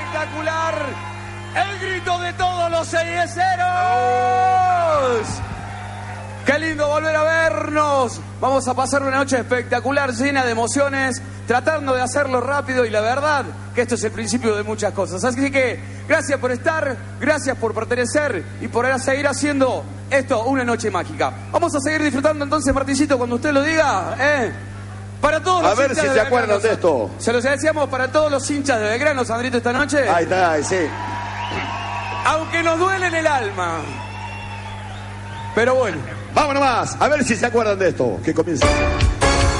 espectacular. El grito de todos los seieseros. Qué lindo volver a vernos. Vamos a pasar una noche espectacular, llena de emociones, tratando de hacerlo rápido y la verdad que esto es el principio de muchas cosas. Así que gracias por estar, gracias por pertenecer y por seguir haciendo esto una noche mágica. Vamos a seguir disfrutando entonces, Martincito, cuando usted lo diga, Para todos los hinchas de Belgrano. A ver si se acuerdan de esto. Se los decíamos para todos los hinchas de Belgrano, Sandrito, esta noche. Ahí está, sí. Aunque nos duele en el alma. Pero bueno. Vámonos más, a ver si se acuerdan de esto. Que comienza.